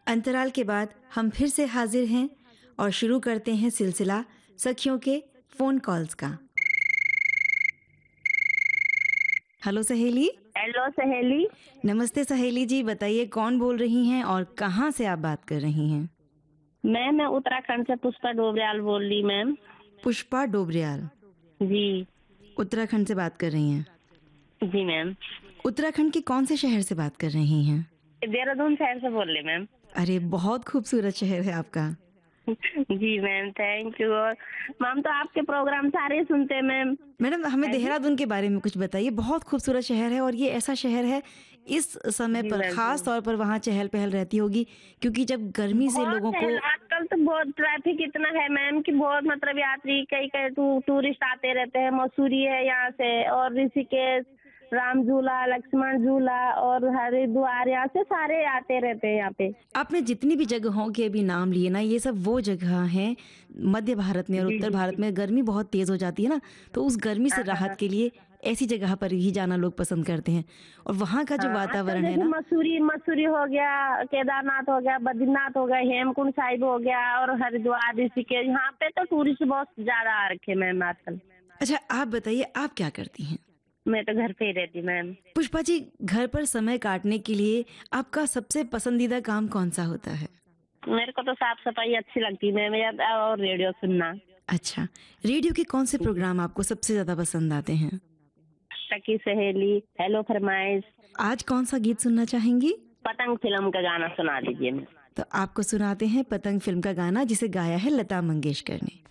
अंतराल के बाद हम फिर से हाजिर हैं और शुरू करते हैं सिलसिला सखियों के फोन कॉल्स का। हेलो सहेली। हेलो सहेली। नमस्ते सहेली जी, बताइए कौन बोल रही हैं और कहाँ से आप बात कर रही हैं? मैं उत्तराखंड से पुष्पा डोबरियाल बोल रही मैम। पुष्पा डोबरियाल जी। उत्तराखंड से बात कर रही हैं। जी मैम। उत्तराखंड के कौन से शहर से बात कर रही हैं? देहरादून शहर से बोल रही मैम। अरे बहुत खूबसूरत शहर है आपका। जी मैम, थैंक यू। और मैम तो आपके प्रोग्राम सारे सुनते हैं मैम। मैडम हमें है जी। देहरादून के बारे में कुछ बताइए। बहुत खूबसूरत शहर है और ये ऐसा शहर है इस समय जी पर मैम। खास तौर पर वहाँ चहल पहल रहती होगी क्योंकि जब गर्मी से बहुत लोगों है, को। आजकल तो बहुत ट्रैफिक इतना है मैम कि बहुत मतलब यात्री कई कई टूरिस्ट आते रहते हैं। मसूरी है यहाँ से, और ऋषिकेश, राम झूला, लक्ष्मण झूला और हरिद्वार, यहाँ से सारे आते रहते हैं यहाँ पे। आपने जितनी भी जगहों के अभी नाम लिए ना, ये सब वो जगह हैं मध्य भारत में और जी उत्तर जी भारत जी। में गर्मी बहुत तेज हो जाती है ना, तो उस गर्मी से हाँ हाँ राहत हाँ। के लिए ऐसी जगह पर ही जाना लोग पसंद करते हैं और वहाँ का जो हाँ, आजकल वातावरण है जैसे ना। मसूरी मसूरी हो गया, केदारनाथ हो गया, बद्रीनाथ हो गया, हेमकुंड साहिब हो गया और हरिद्वार, ऋषिकेश, यहाँ पे तो टूरिस्ट बहुत ज्यादा आ रखे मैम आजकल। अच्छा आप बताइए आप क्या करती हैं? मैं तो घर पे ही रहती मैम। पुष्पा जी, घर पर समय काटने के लिए आपका सबसे पसंदीदा काम कौन सा होता है? मेरे को तो साफ सफाई अच्छी लगती है मैम, और रेडियो सुनना। अच्छा, रेडियो के कौन से जी। प्रोग्राम आपको सबसे ज़्यादा पसंद आते हैं? सखी सहेली, हेलो फरमाइश, आज कौन-सा गीत सुनना चाहेंगी? पतंग फिल्म का गाना सुना दीजिए मैम। तो आपको सुनाते हैं पतंग फ़िल्म का गाना जिसे गाया है लता मंगेशकर ने।